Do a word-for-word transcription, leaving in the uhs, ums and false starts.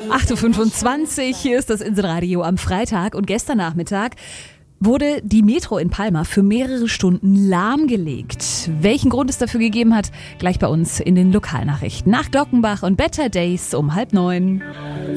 acht Uhr fünfundzwanzig, hier ist das Inselradio am Freitag und gestern Nachmittag wurde die Metro in Palma für mehrere Stunden lahmgelegt. Welchen Grund es dafür gegeben hat, gleich bei uns in den Lokalnachrichten. Nach Glockenbach und Better Days um halb neun.